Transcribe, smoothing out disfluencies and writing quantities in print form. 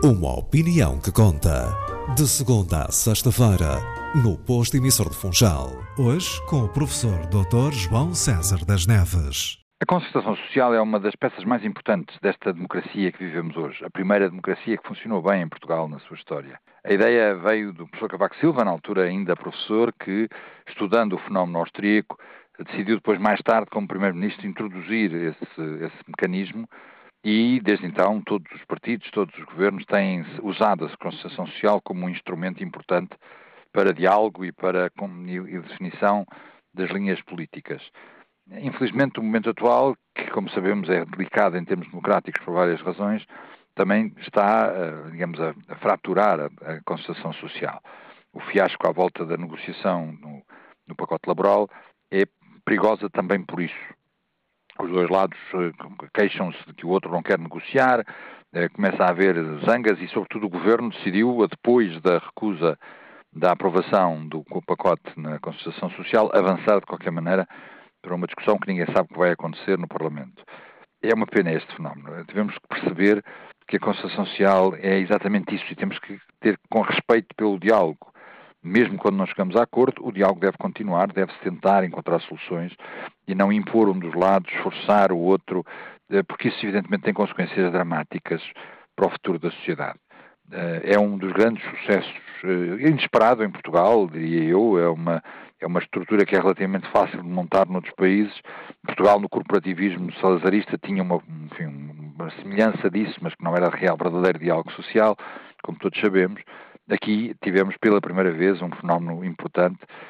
Uma opinião que conta. De segunda a sexta-feira, no Posto Emissor de Funchal. Hoje, com o professor Dr. João César das Neves. A concertação social é uma das peças mais importantes desta democracia que vivemos hoje. A primeira democracia que funcionou bem em Portugal na sua história. A ideia veio do professor Cavaco Silva, na altura ainda professor, que, estudando o fenómeno austríaco, decidiu depois, mais tarde, como primeiro-ministro, introduzir esse mecanismo. E, desde então, todos os partidos, todos os governos têm usado a concertação social como um instrumento importante para diálogo e para definição das linhas políticas. Infelizmente, o momento atual, que, como sabemos, é delicado em termos democráticos por várias razões, também está, a fraturar a concertação social. O fiasco à volta da negociação no pacote laboral é perigosa também por isso. Os dois lados queixam-se de que o outro não quer negociar, começa a haver zangas e, sobretudo, o Governo decidiu, depois da recusa da aprovação do pacote na concertação social, avançar de qualquer maneira para uma discussão que ninguém sabe o que vai acontecer no Parlamento. É uma pena este fenómeno. Devemos perceber que a concertação social é exatamente isso e temos que ter com respeito pelo diálogo. Mesmo quando não chegamos a acordo, o diálogo deve continuar, deve-se tentar encontrar soluções e não impor um dos lados, forçar o outro, porque isso evidentemente tem consequências dramáticas para o futuro da sociedade. É um dos grandes sucessos, inesperado em Portugal, diria eu, é uma estrutura que é relativamente fácil de montar noutros países. Portugal, no corporativismo salazarista, tinha uma semelhança disso, mas que não era real, verdadeiro diálogo social, como todos sabemos. Aqui tivemos pela primeira vez um fenómeno importante